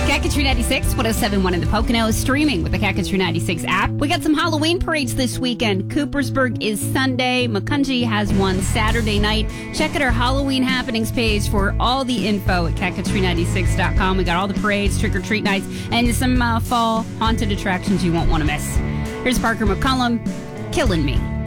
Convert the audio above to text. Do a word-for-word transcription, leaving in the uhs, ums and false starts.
Cat Country ninety-six, one oh seven point one in the Poconos, streaming with the Cat Country ninety-six app. We got some Halloween parades this weekend. Coopersburg is Sunday. Macungie has one Saturday night. Check out our Halloween happenings page for all the info at cat country ninety-six dot com. We got all the parades, trick-or-treat nights, and some uh, fall haunted attractions you won't want to miss. Here's Parker McCollum, Killing Me.